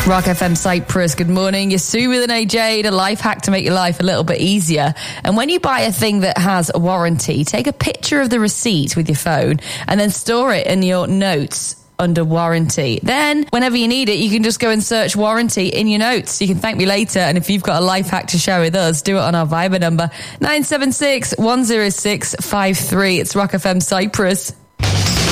Rock FM Cyprus, good morning. You're Sue with an AJ, a life hack to make your life a little bit easier. And when you buy a thing that has a warranty, take a picture of the receipt with your phone and then store it in your notes under warranty. Then, whenever you need it, you can just go and search warranty in your notes. You can thank me later. And if you've got a life hack to share with us, do it on our Viber number, 976 106 53. It's Rock FM Cyprus.